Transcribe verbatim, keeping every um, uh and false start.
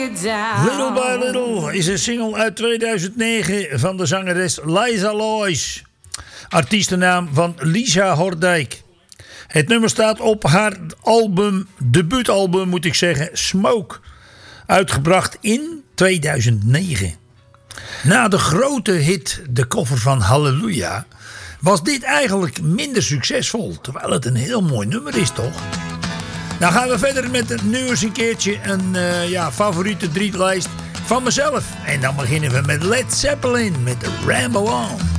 Little by Little is een single uit tweeduizend negen van de zangeres Liza Loys. Artiestennaam van Lisa Hordijk. Het nummer staat op haar album, debuutalbum moet ik zeggen, Smoke. Uitgebracht in tweeduizend negen. Na de grote hit, de cover van Hallelujah, was dit eigenlijk minder succesvol. Terwijl het een heel mooi nummer is, toch? Nou gaan we verder met nu eens een keertje een uh, ja, favoriete drietlijst van mezelf. En dan beginnen we met Led Zeppelin met Ramble On.